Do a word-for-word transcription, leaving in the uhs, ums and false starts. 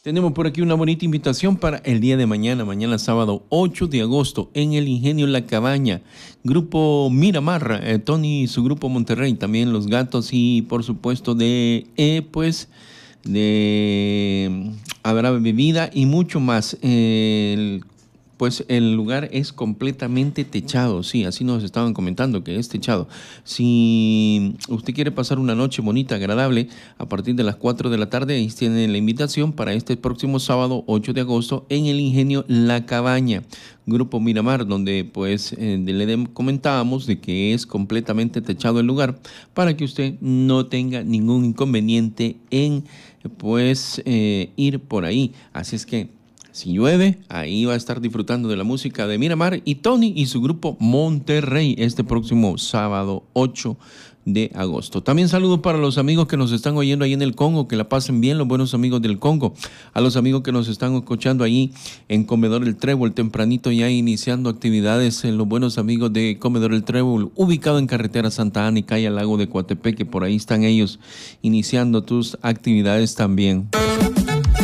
Tenemos por aquí una bonita invitación para el día de mañana, mañana sábado ocho de agosto, en el Ingenio La Cabaña. Grupo Miramar, eh, Tony y su grupo Monterrey, también Los Gatos y por supuesto de, eh, pues, de habrá bebida y mucho más. Eh, el, Pues el lugar es completamente techado, sí, así nos estaban comentando que es techado. Si usted quiere pasar una noche bonita, agradable, a partir de las cuatro de la tarde, ahí tiene la invitación para este próximo sábado ocho de agosto en el Ingenio La Cabaña, Grupo Miramar, donde pues eh, le comentábamos de que es completamente techado el lugar para que usted no tenga ningún inconveniente en pues eh, ir por ahí. Así es que si llueve, ahí va a estar disfrutando de la música de Miramar y Tony y su grupo Monterrey este próximo sábado ocho de agosto. También saludos para los amigos que nos están oyendo ahí en el Congo, que la pasen bien, los buenos amigos del Congo. A los amigos que nos están escuchando ahí en Comedor El Trébol, tempranito ya iniciando actividades en los buenos amigos de Comedor El Trébol, ubicado en carretera Santa Ana y calle al lago de Coatepeque, por ahí están ellos iniciando tus actividades también.